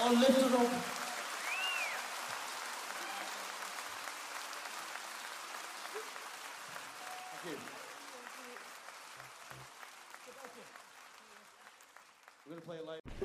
I'll lift it up. Thank you. We're gonna play it live.